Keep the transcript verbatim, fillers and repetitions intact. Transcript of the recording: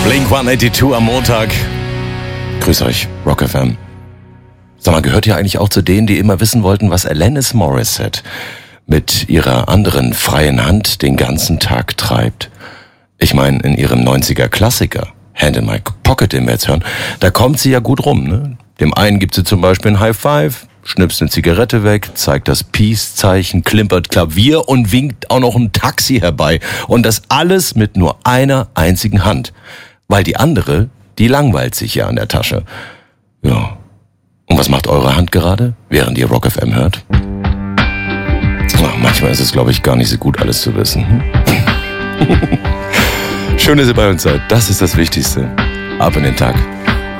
Blink hundertzweiundachtzig am Montag. Grüß euch, Rock F M. Sag mal, gehört ihr eigentlich auch zu denen, die immer wissen wollten, was Alanis Morissette mit ihrer anderen freien Hand den ganzen Tag treibt? Ich meine, in ihrem neunziger-Klassiker, Hand in My Pocket, den wir jetzt hören, da kommt sie ja gut rum, ne? Dem einen gibt sie zum Beispiel ein High Five, schnipst eine Zigarette weg, zeigt das Peace-Zeichen, klimpert Klavier und winkt auch noch ein Taxi herbei. Und das alles mit nur einer einzigen Hand. Weil die andere, die langweilt sich ja an der Tasche. Ja. Und was macht eure Hand gerade, während ihr Rock F M hört? Ach, manchmal ist es, glaube ich, gar nicht so gut, alles zu wissen. Schön, dass ihr bei uns seid. Das ist das Wichtigste. Ab in den Tag.